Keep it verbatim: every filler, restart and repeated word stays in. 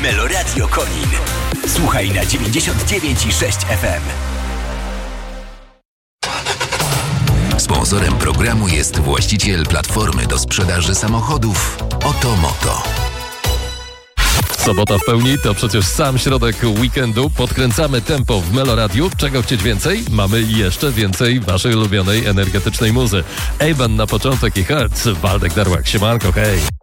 Meloradio Konin. Słuchaj na dziewięćdziesiąt dziewięć i sześć F M. Sponsorem programu jest właściciel platformy do sprzedaży samochodów Otomoto. Sobota w pełni to przecież sam środek weekendu. Podkręcamy tempo w Meloradiu. Czego chcieć więcej? Mamy jeszcze więcej waszej ulubionej energetycznej muzy. Ejban na początek i Hertz. Waldek Darłak. Siemanko, hej.